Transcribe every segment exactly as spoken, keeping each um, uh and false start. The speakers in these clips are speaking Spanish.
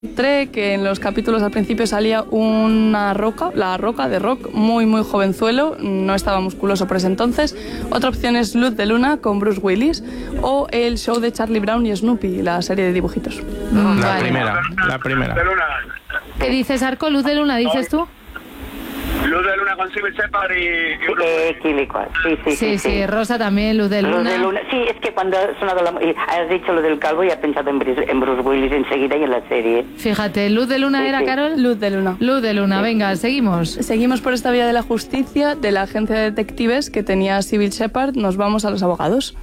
Que en los capítulos al principio salía una roca, la roca de Rock, muy muy jovenzuelo, no estaba musculoso por ese entonces. Otra opción es Luz de Luna con Bruce Willis o el show de Charlie Brown y Snoopy, la serie de dibujitos. La Vale. primera, la primera. ¿Qué dices, Arco? ¿Luz de Luna dices tú? Luz de Luna con Civil Shepard y... y Eh, Quilicual. Sí, sí, Sí, sí, sí, sí. Rosa también, Luz de Luz Luna. de Luna. Sí, es que cuando ha sonado la... y has dicho lo del calvo y has pensado en Bruce, en Bruce Willis enseguida y en la serie. Fíjate, ¿Luz de Luna Sí, era, sí. Carol? Luz de Luna. Luz de Luna, venga, seguimos. Seguimos por esta vía de la justicia, de la agencia de detectives que tenía Civil Shepard. Nos vamos a los abogados.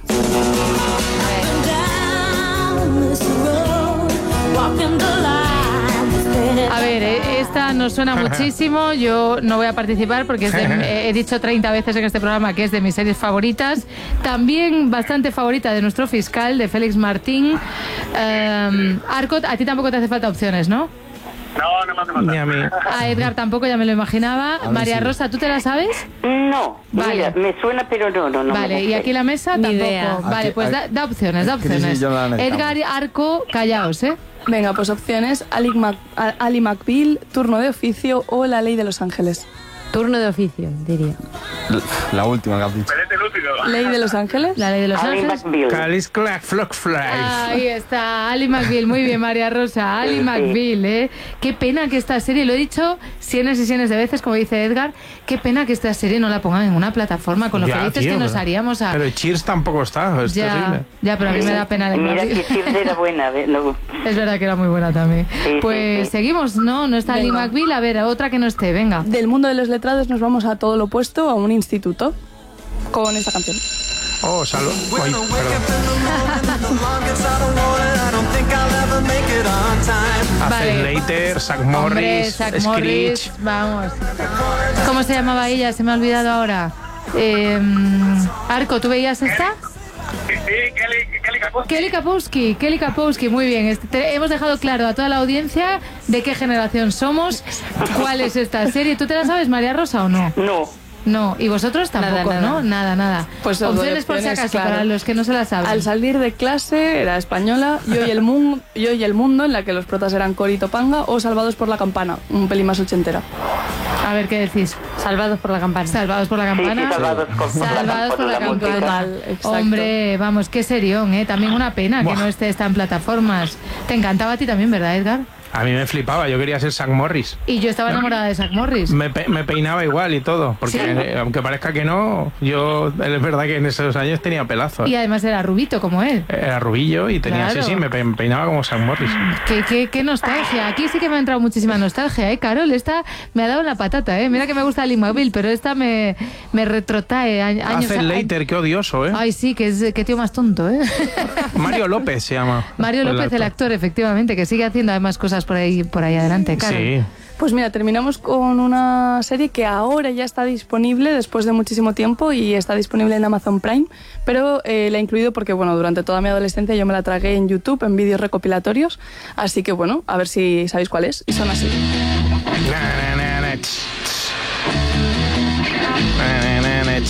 A ver, eh, esta nos suena muchísimo. Yo no voy a participar porque es de- eh, he dicho treinta veces en este programa que es de mis series favoritas. También bastante favorita de nuestro fiscal, de Félix Martín. Eh, Arco, a ti tampoco te hace falta opciones, ¿no? No, no me hace falta. Ni a mí. A Edgar tampoco, ya me lo imaginaba. María Rosa, ¿tú te la sabes? No, Vale. mira, me suena, pero no, no, no. me Vale, la y sé. aquí la mesa Ni tampoco. idea. Vale, Aquí- pues da, da opciones, da Sí, sí, opciones. yo la necesitamos. Edgar y Arco, callaos, ¿eh? Venga, pues opciones: Ali, Mac Ali McBeal, Turno de oficio o La ley de Los Ángeles. Turno de oficio, diría. La última que has dicho. Espérate el último. ¿Ley de Los Ángeles? La ley de los Ali ángeles. McBeal. Calis Clack Flock Fly. Ahí está, Ali McBeal, muy bien, María Rosa, Ali McBeal, ¿eh? Qué pena que esta serie, lo he dicho cienes y cienes de veces, como dice Edgar, qué pena que esta serie no la pongan en una plataforma, con lo Ya, felices tío, que nos pero- haríamos a... Pero Cheers tampoco está, es ya, terrible. ya, pero a mí me da pena de Mira que Cheers era buena. ¿ves? No. Es verdad que era muy buena también. Sí, Pues sí, sí. seguimos, ¿no? No está Ali Venga. McBeal, a ver, otra que no esté, venga. Del mundo de los letrados nos vamos a todo lo opuesto, a un instituto, con esta canción. Oh, salud. Ay, perdón. Vale. Later, Zack Hombre, Morris, Zack Screech. Morris, vamos. ¿Cómo se llamaba ella? Se me ha olvidado ahora. Eh, Arco, ¿tú veías esta? Sí, sí, Kelly, Kelly Caput. Kelly Kapowski, Kelly Kapowski, muy bien. Este- te- hemos dejado claro a toda la audiencia de qué generación somos, cuál es esta serie. ¿Tú te la sabes, María Rosa, o no? No. No, y vosotros tampoco, Nada, nada. ¿no? Nada, nada. Pues os doy opciones por si opciones, acaso, claro. para los que no se la saben. Al salir de clase, era española, Yo y el, mun Yo y el mundo, en la que los protas eran Cory y Topanga, o Salvados por la campana, un pelín más ochentera. A ver, ¿qué decís? Salvados por la campana. Salvados por la Sí, sí, campana. salvados por, por la- Salvados por la, música. campana. Exacto. Hombre, vamos, qué serión, ¿eh? También una pena Buah. que no esté esta en plataformas. Te encantaba a ti también, ¿verdad, Edgar? A mí me flipaba, yo quería ser Zack Morris. Y yo estaba enamorada de Zack Morris. Me, pe- me peinaba igual y todo, porque ¿Sí? eh, aunque parezca que no, yo es verdad que en esos años tenía pelazo. Y además era rubito como él. Era rubillo y tenía, Claro. sí, sí, me pe- me peinaba como Zack Morris. Qué, qué, qué nostalgia. Aquí sí que me ha entrado muchísima nostalgia, ¿eh, Carol? Esta me ha dado en la patata, ¿eh? Mira que me gusta Ali McBeal, pero esta me, me retrotrae a- años... Hace Later, qué odioso, ¿eh? Ay, sí, que es qué tío más tonto, ¿eh? Mario López se llama. Mario López, el actor, efectivamente, que sigue haciendo además cosas por ahí, por ahí adelante, Carol. Sí. Pues mira, terminamos con una serie que ahora ya está disponible después de muchísimo tiempo y está disponible en Amazon Prime, pero eh, la he incluido porque, bueno, durante toda mi adolescencia yo me la tragué en YouTube, en vídeos recopilatorios, así que, bueno, a ver si sabéis cuál es, y son así. Na, na, na, na, ch, ch. Na, na, na, na, ch,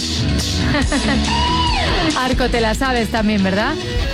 ch. Arco, te la sabes también, ¿verdad?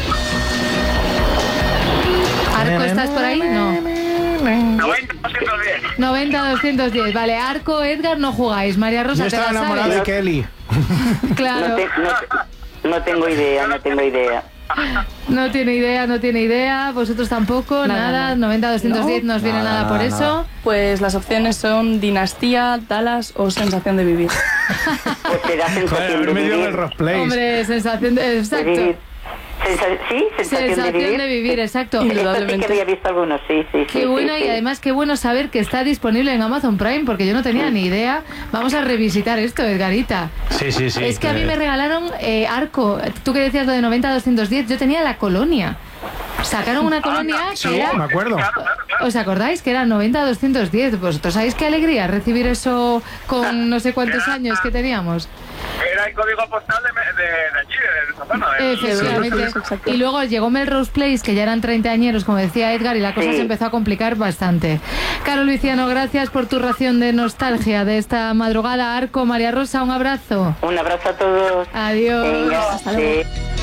Arco, ¿estás por ahí? No. noventa, doscientos diez. noventa, doscientos diez. Vale, Arco, Edgar, no jugáis. María Rosa, Yo ¿te estaba la enamorado sabes? de Kelly. Claro. No, te- no te- no tengo idea, no tengo idea. No tiene idea, no tiene idea. Vosotros tampoco, nada. Nada, noventa, doscientos diez, no os viene Nada, nada por nada, eso. nada. Pues las opciones son Dinastía, Dallas o Sensación de Vivir. Pues será Joder, sensación de haberme dio vivir. el Rossplace. Hombre, sensación de... De Exacto. vivir. Sensa- sí, sensación, Sensación de vivir. de vivir, exacto. Esta sí Indudablemente. que había visto algunos, sí, sí. Qué sí, bueno sí, y sí. además qué bueno saber que está disponible en Amazon Prime porque yo no tenía ni idea. Vamos a revisitar esto, Edgarita. Sí, sí, sí. Es que a mí me regalaron eh, Arco. Tú que decías lo de noventa, doscientos diez, yo tenía la colonia. Sacaron una colonia Sí, que era... me acuerdo. ¿Os acordáis que era noventa, doscientos diez? Vosotros sabéis qué alegría recibir eso con no sé cuántos años que teníamos. Era el código postal de, de, de allí, de esa zona. de- Efectivamente. Exacto. Y luego llegó Melrose Place, que ya eran treintañeros, como decía Edgar, y la cosa Sí. se empezó a complicar bastante. Carol Luciano, gracias por tu ración de nostalgia de esta madrugada. Arco, María Rosa, un abrazo. Un abrazo a todos. Adiós. Venga, Hasta luego. sí.